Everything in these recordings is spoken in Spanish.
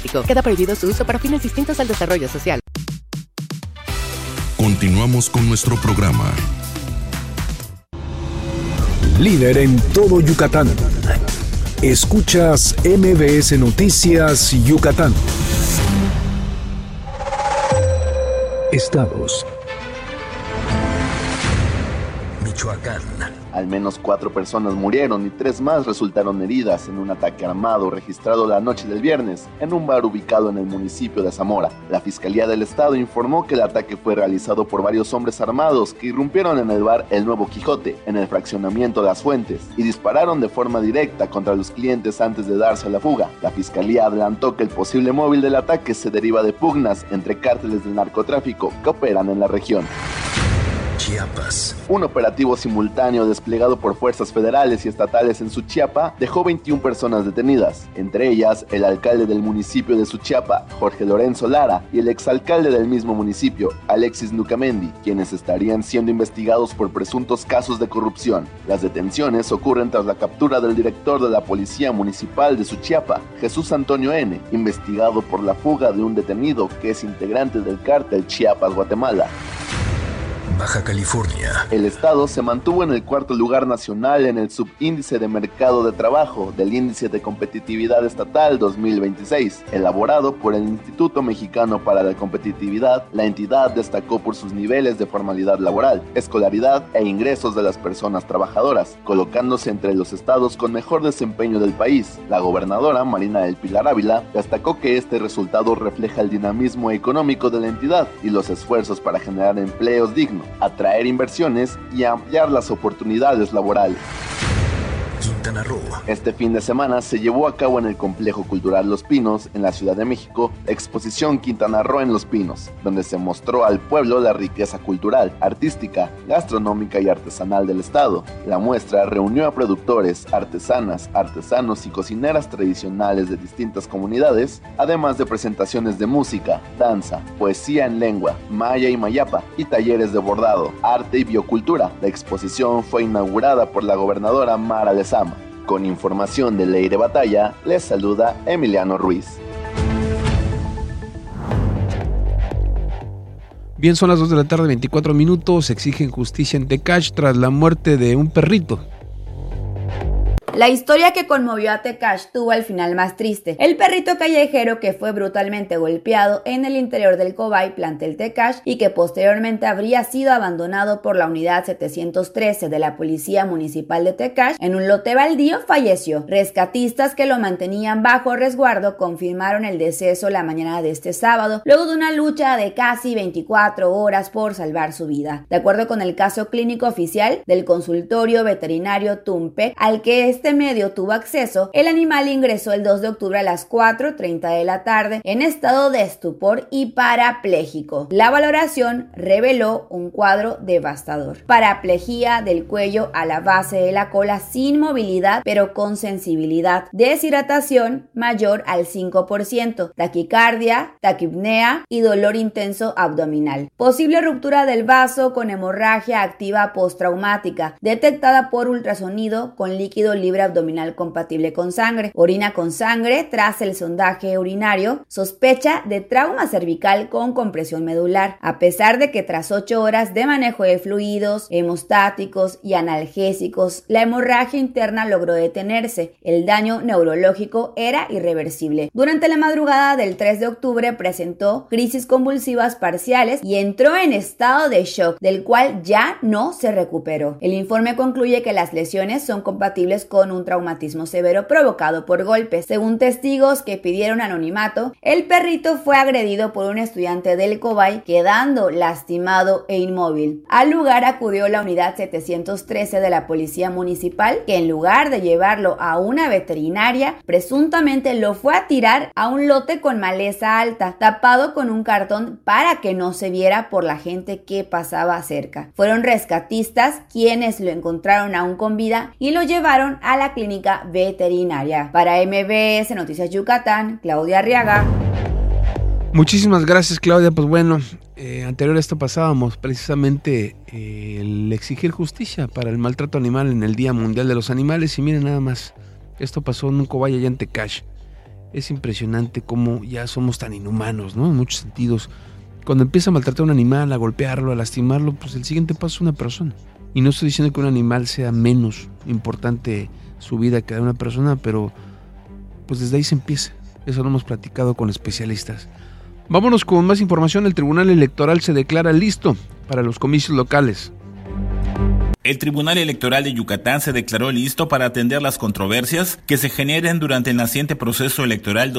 Queda prohibido su uso para fines distintos al desarrollo social. Continuamos con nuestro programa. Líder en todo Yucatán. Escuchas MBS Noticias Yucatán. Estados. Michoacán. Al menos 4 personas murieron y 3 más resultaron heridas en un ataque armado registrado la noche del viernes en un bar ubicado en el municipio de Zamora. La Fiscalía del Estado informó que el ataque fue realizado por varios hombres armados que irrumpieron en el bar El Nuevo Quijote, en el fraccionamiento Las Fuentes, y dispararon de forma directa contra los clientes antes de darse a la fuga. La Fiscalía adelantó que el posible móvil del ataque se deriva de pugnas entre cárteles del narcotráfico que operan en la región. Chiapas. Un operativo simultáneo desplegado por fuerzas federales y estatales en Suchiapa dejó 21 personas detenidas, entre ellas el alcalde del municipio de Suchiapa, Jorge Lorenzo Lara, y el exalcalde del mismo municipio, Alexis Nucamendi, quienes estarían siendo investigados por presuntos casos de corrupción. Las detenciones ocurren tras la captura del director de la Policía Municipal de Suchiapa, Jesús Antonio N., investigado por la fuga de un detenido que es integrante del cártel Chiapas-Guatemala. Baja California. El estado se mantuvo en el 4º lugar nacional en el subíndice de mercado de trabajo del Índice de Competitividad Estatal 2026, elaborado por el Instituto Mexicano para la Competitividad. La entidad destacó por sus niveles de formalidad laboral, escolaridad e ingresos de las personas trabajadoras, colocándose entre los estados con mejor desempeño del país. La gobernadora Marina del Pilar Ávila destacó que este resultado refleja el dinamismo económico de la entidad y los esfuerzos para generar empleos dignos, atraer inversiones y ampliar las oportunidades laborales. Quintana Roo. Este fin de semana se llevó a cabo en el Complejo Cultural Los Pinos, en la Ciudad de México, la exposición Quintana Roo en Los Pinos, donde se mostró al pueblo la riqueza cultural, artística, gastronómica y artesanal del estado. La muestra reunió a productores, artesanas, artesanos y cocineras tradicionales de distintas comunidades, además de presentaciones de música, danza, poesía en lengua, maya y mayapa, y talleres de bordado, arte y biocultura. La exposición fue inaugurada por la gobernadora Mara Lezama. Con información de Leire Batalla, les saluda Emiliano Ruiz. Bien, son las 2 de la tarde, 24 minutos. Exigen justicia en Tecash tras la muerte de un perrito. La historia que conmovió a Tecash tuvo el final más triste. El perrito callejero que fue brutalmente golpeado en el interior del Cobay plantel Tecash y que posteriormente habría sido abandonado por la unidad 713 de la Policía Municipal de Tecash en un lote baldío falleció. Rescatistas que lo mantenían bajo resguardo confirmaron el deceso la mañana de este sábado, luego de una lucha de casi 24 horas por salvar su vida. De acuerdo con el caso clínico oficial del consultorio veterinario Tumpe, al que este medio tuvo acceso, el animal ingresó el 2 de octubre a las 4:30 de la tarde en estado de estupor y parapléjico. La valoración reveló un cuadro devastador: paraplegia del cuello a la base de la cola sin movilidad pero con sensibilidad, deshidratación mayor al 5%, taquicardia, taquipnea y dolor intenso abdominal. Posible ruptura del vaso con hemorragia activa postraumática, detectada por ultrasonido con líquido libre abdominal compatible con sangre, orina con sangre tras el sondaje urinario, sospecha de trauma cervical con compresión medular, a pesar de que tras 8 horas de manejo de fluidos, hemostáticos y analgésicos, la hemorragia interna logró detenerse. El daño neurológico era irreversible. Durante la madrugada del 3 de octubre presentó crisis convulsivas parciales y entró en estado de shock, del cual ya no se recuperó. El informe concluye que las lesiones son compatibles con un traumatismo severo provocado por golpes. Según testigos que pidieron anonimato, el perrito fue agredido por un estudiante del Cobay, quedando lastimado e inmóvil. Al lugar acudió la unidad 713 de la Policía Municipal, que en lugar de llevarlo a una veterinaria, presuntamente lo fue a tirar a un lote con maleza alta, tapado con un cartón para que no se viera por la gente que pasaba cerca. Fueron rescatistas quienes lo encontraron aún con vida y lo llevaron a la clínica veterinaria. Para MBS Noticias Yucatán, Claudia Arriaga. Muchísimas gracias, Claudia. Pues bueno, anterior a esto pasábamos precisamente el exigir justicia para el maltrato animal en el Día Mundial de los Animales, y miren nada más, esto pasó en un Cobay allá en Tecash. Es impresionante cómo ya somos tan inhumanos, ¿no? En muchos sentidos. Cuando empieza a maltratar a un animal, a golpearlo, a lastimarlo, pues el siguiente paso es una persona. Y no estoy diciendo que un animal sea menos importante su vida que de una persona, pero pues desde ahí se empieza. Eso lo hemos platicado con especialistas. Vámonos con más información. El Tribunal Electoral se declara listo para los comicios locales. El Tribunal Electoral de Yucatán se declaró listo para atender las controversias que se generen durante el naciente proceso electoral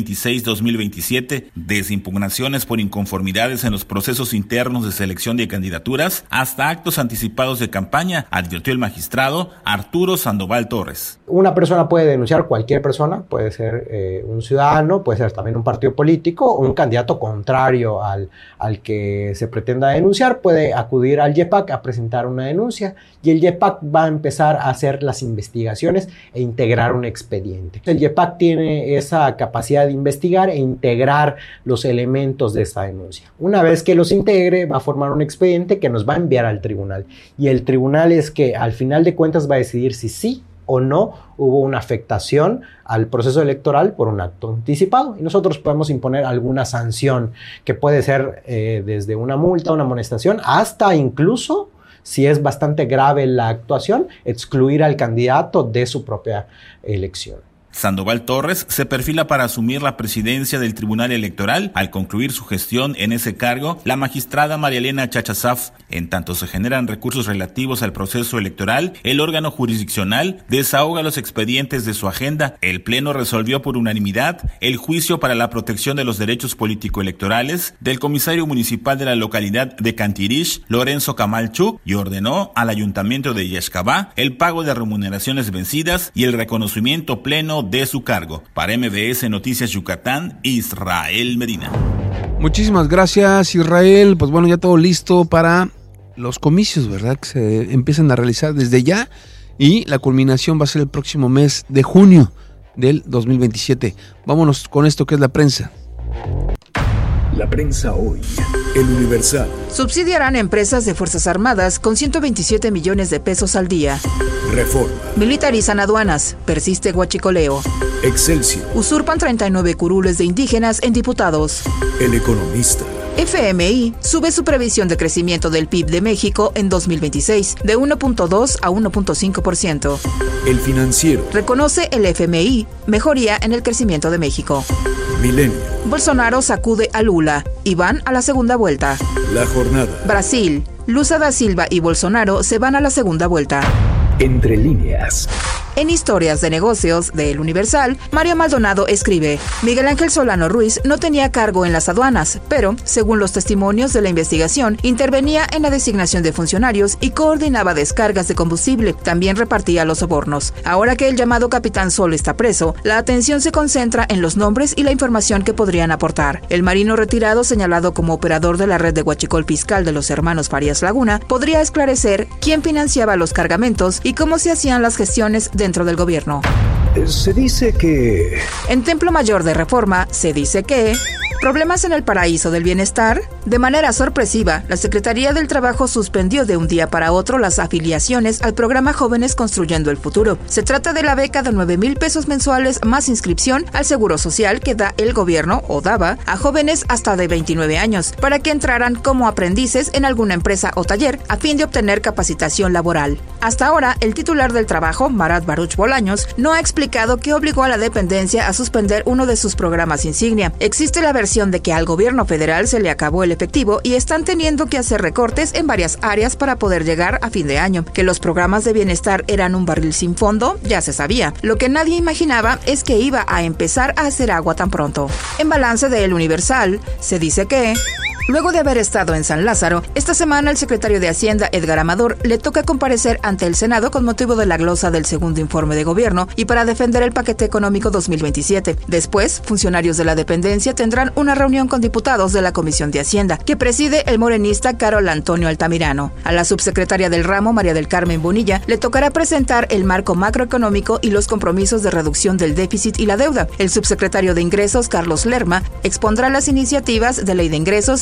2026-2027, desde impugnaciones por inconformidades en los procesos internos de selección de candidaturas hasta actos anticipados de campaña, advirtió el magistrado Arturo Sandoval Torres. Una persona puede denunciar, cualquier persona, puede ser un ciudadano, puede ser también un partido político o un candidato contrario al que se pretenda denunciar, puede acudir al YEPAC a presentar una denuncia. Y el YEPAC va a empezar a hacer las investigaciones e integrar un expediente. El YEPAC tiene esa capacidad de investigar e integrar los elementos de esta denuncia. Una vez que los integre, va a formar un expediente que nos va a enviar al tribunal. Y el tribunal es que al final de cuentas va a decidir si sí o no hubo una afectación al proceso electoral por un acto anticipado. Y nosotros podemos imponer alguna sanción que puede ser desde una multa, una amonestación, hasta incluso, si es bastante grave la actuación, excluir al candidato de su propia elección. Sandoval Torres se perfila para asumir la presidencia del Tribunal Electoral. Al concluir su gestión en ese cargo, la magistrada María Elena Chachasaf, en tanto se generan recursos relativos al proceso electoral, el órgano jurisdiccional desahoga los expedientes de su agenda. El Pleno resolvió por unanimidad el juicio para la protección de los derechos político-electorales del comisario municipal de la localidad de Cantirish, Lorenzo Camalchuk, y ordenó al Ayuntamiento de Yaxcabá el pago de remuneraciones vencidas y el reconocimiento pleno de su cargo. Para MBS Noticias Yucatán, Israel Medina. Muchísimas gracias, Israel. Pues bueno, ya todo listo para los comicios, ¿verdad? Que se empiezan a realizar desde ya y la culminación va a ser el próximo mes de junio del 2027. Vámonos con esto que es la prensa. La prensa hoy. El Universal. Subsidiarán empresas de Fuerzas Armadas con 127 millones de pesos al día. Reforma. Militarizan aduanas. Persiste huachicoleo. Excelsior. Usurpan 39 curules de indígenas en diputados. El Economista. FMI sube su previsión de crecimiento del PIB de México en 2026 de 1.2 a 1.5%. El Financiero. Reconoce el FMI mejoría en el crecimiento de México. Milenio. Bolsonaro sacude a Lula y van a la segunda vuelta. La Jornada. Brasil. Lula da Silva y Bolsonaro se van a la segunda vuelta. Entre líneas. En Historias de Negocios de El Universal, Mario Maldonado escribe: Miguel Ángel Solano Ruiz no tenía cargo en las aduanas, pero, según los testimonios de la investigación, intervenía en la designación de funcionarios y coordinaba descargas de combustible. También repartía los sobornos. Ahora que el llamado Capitán Sol está preso, la atención se concentra en los nombres y la información que podrían aportar. El marino retirado, señalado como operador de la red de huachicol fiscal de los hermanos Farías Laguna, podría esclarecer quién financiaba los cargamentos y cómo se hacían las gestiones dentro del gobierno. Se dice que... En Templo Mayor de Reforma se dice que... ¿Problemas en el paraíso del bienestar? De manera sorpresiva, la Secretaría del Trabajo suspendió de un día para otro las afiliaciones al programa Jóvenes Construyendo el Futuro. Se trata de la beca de 9,000 pesos mensuales más inscripción al Seguro Social que da el gobierno, o daba, a jóvenes hasta de 29 años, para que entraran como aprendices en alguna empresa o taller, a fin de obtener capacitación laboral. Hasta ahora, el titular del trabajo, Marat Baruch Bolaños, no ha explicado qué obligó a la dependencia a suspender uno de sus programas insignia. Existe la versión de que al gobierno federal se le acabó el efectivo y están teniendo que hacer recortes en varias áreas para poder llegar a fin de año. Que los programas de bienestar eran un barril sin fondo, ya se sabía. Lo que nadie imaginaba es que iba a empezar a hacer agua tan pronto. En balance de El Universal, se dice que... Luego de haber estado en San Lázaro, esta semana el secretario de Hacienda, Edgar Amador, le toca comparecer ante el Senado con motivo de la glosa del segundo informe de gobierno y para defender el paquete económico 2027. Después, funcionarios de la dependencia tendrán una reunión con diputados de la Comisión de Hacienda, que preside el morenista Carol Antonio Altamirano. A la subsecretaria del ramo, María del Carmen Bonilla, le tocará presentar el marco macroeconómico y los compromisos de reducción del déficit y la deuda. El subsecretario de Ingresos, Carlos Lerma, expondrá las iniciativas de ley de ingresos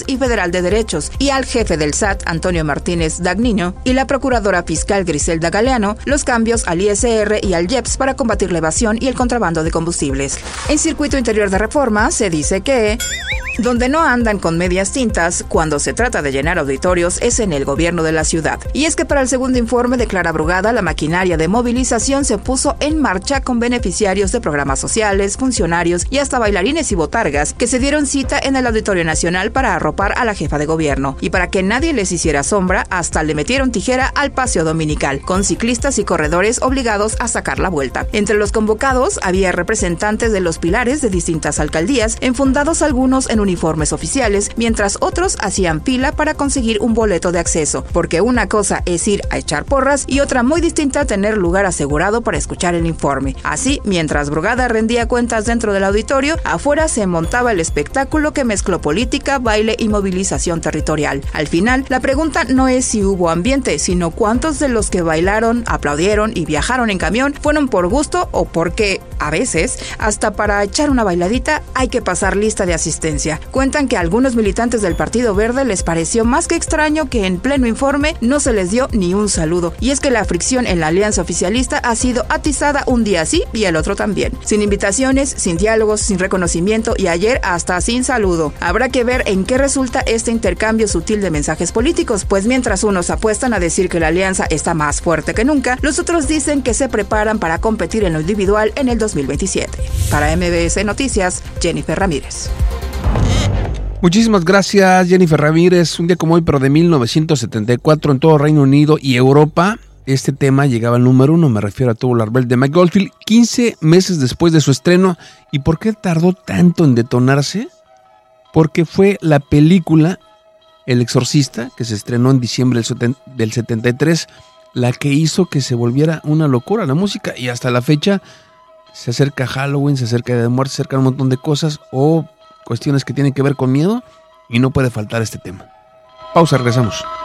y Federal de Derechos, y al jefe del SAT, Antonio Martínez Dagnino, y la procuradora fiscal Griselda Galeano, los cambios al ISR y al IEPS para combatir la evasión y el contrabando de combustibles. En Circuito Interior de Reforma se dice que donde no andan con medias tintas cuando se trata de llenar auditorios es en el gobierno de la ciudad. Y es que para el segundo informe de Clara Brugada, la maquinaria de movilización se puso en marcha con beneficiarios de programas sociales, funcionarios y hasta bailarines y botargas que se dieron cita en el Auditorio Nacional para arropar a la jefa de gobierno. Y para que nadie les hiciera sombra, hasta le metieron tijera al paseo dominical, con ciclistas y corredores obligados a sacar la vuelta. Entre los convocados había representantes de los pilares de distintas alcaldías, enfundados algunos en uniformes oficiales, mientras otros hacían fila para conseguir un boleto de acceso, porque una cosa es ir a echar porras y otra muy distinta tener lugar asegurado para escuchar el informe. Así, mientras Brugada rendía cuentas dentro del auditorio, afuera se montaba el espectáculo que mezcló política, baile y movilización territorial. Al final, la pregunta no es si hubo ambiente, sino cuántos de los que bailaron, aplaudieron y viajaron en camión fueron por gusto o porque, a veces, hasta para echar una bailadita hay que pasar lista de asistencia. Cuentan que a algunos militantes del Partido Verde les pareció más que extraño que en pleno informe no se les dio ni un saludo. Y es que la fricción en la alianza oficialista ha sido atizada un día sí y el otro también. Sin invitaciones, sin diálogos, sin reconocimiento y ayer hasta sin saludo. Habrá que ver en qué resulta este intercambio sutil de mensajes políticos, pues mientras unos apuestan a decir que la alianza está más fuerte que nunca, los otros dicen que se preparan para competir en lo individual en el 2027. Para MBS Noticias, Jennifer Ramírez. Muchísimas gracias, Jennifer Ramírez. Un día como hoy, pero de 1974, en todo Reino Unido y Europa, este tema llegaba al número 1, me refiero a Tubular Bells de Mike Oldfield, 15 meses después de su estreno. ¿Y por qué tardó tanto en detonarse? Porque fue la película El Exorcista, que se estrenó en diciembre del 73, la que hizo que se volviera una locura la música, y hasta la fecha se acerca Halloween, se acerca Día de Muertos, se acercan un montón de cosas o cuestiones que tienen que ver con miedo y no puede faltar este tema. Pausa, regresamos.